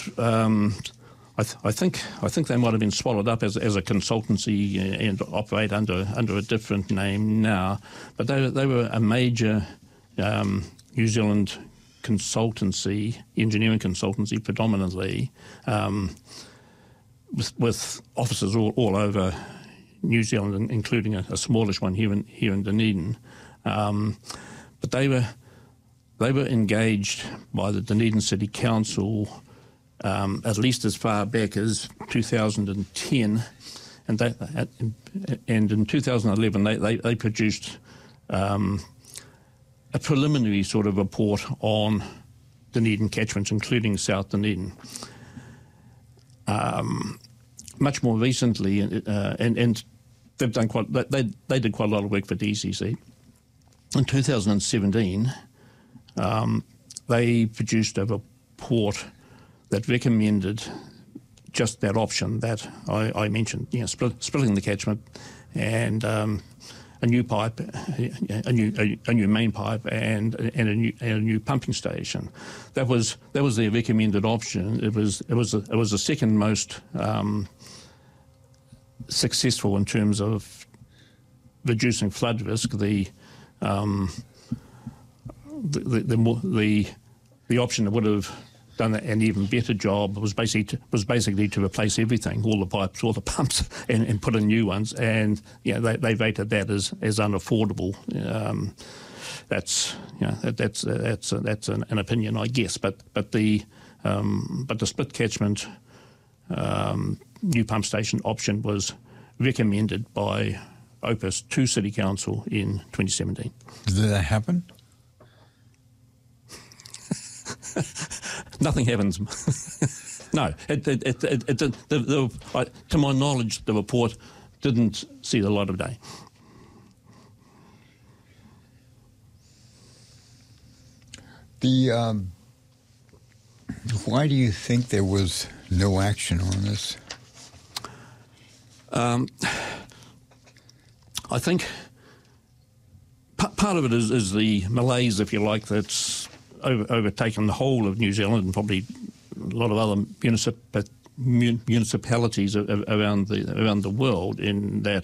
I think they might have been swallowed up as a consultancy and operate under a different name now. But they were a major New Zealand consultancy, engineering consultancy predominantly, with offices all over New Zealand, including a smallish one here in Dunedin. But they were engaged by the Dunedin City Council at least as far back as 2010, and in 2011 they produced a preliminary sort of report on Dunedin catchments, including South Dunedin. Much more recently, and they've done they did quite a lot of work for DCC. In 2017, they produced a report that recommended just that option that I mentioned, splitting the catchment and a new pipe, a new main pipe, and a new pumping station. That was their recommended option. It was the second most successful in terms of reducing flood risk. The option that would have done an even better job was basically to replace everything, all the pipes, all the pumps, and put in new ones. And they rated that as unaffordable. That's an opinion, I guess. But the split catchment new pump station option was recommended by Opus to City Council in 2017. Did that happen? Nothing happens. No, to my knowledge, the report didn't see the light of day. Why do you think there was no action on this? I think part of it is the malaise, if you like, that's overtaken the whole of New Zealand and probably a lot of other municipalities around the world, in that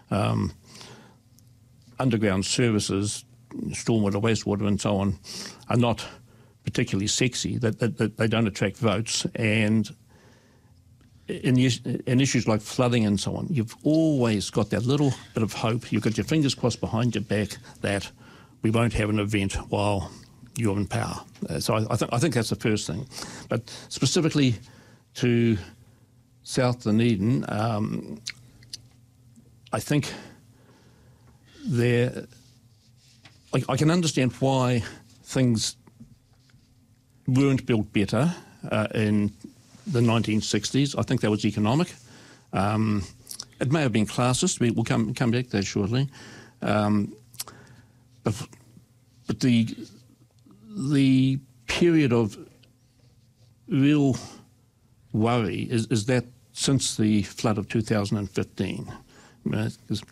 underground services, stormwater, wastewater, and so on, are not particularly sexy. That they don't attract votes, and in issues like flooding and so on, you've always got that little bit of hope. You've got your fingers crossed behind your back that we won't have an event while you're in power. So I think that's the first thing. But specifically to South Dunedin, I think I can understand why things weren't built better in the 1960s. I think that was economic. It may have been classist. We'll come back to that shortly. But the period of real worry is that since the flood of 2015. Because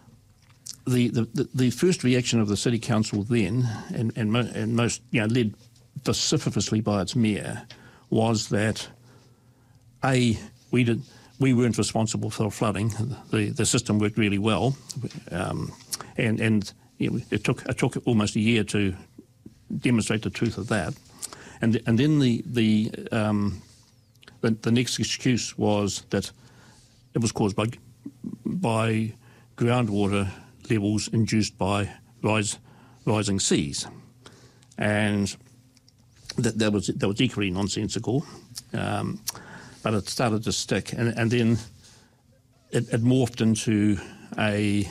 the first reaction of the City Council then, and most, led vociferously by its mayor, was that we weren't responsible for flooding. The system worked really well, and it took almost a year to demonstrate the truth of that. And then the next excuse was that it was caused by groundwater levels induced by rising seas, and that was equally nonsensical. But it started to stick, and then it morphed into a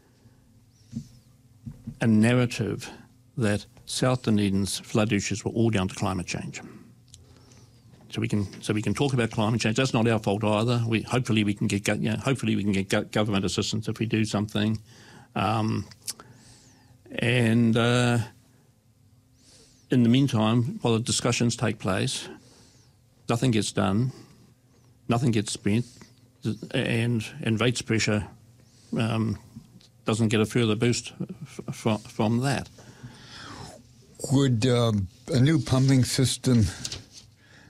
narrative that South Dunedin's flood issues were all down to climate change. So we can talk about climate change. That's not our fault either. Hopefully we can get government assistance if we do something. In the meantime, while the discussions take place, nothing gets done, nothing gets spent, and rates pressure doesn't get a further boost from that. Would a new pumping system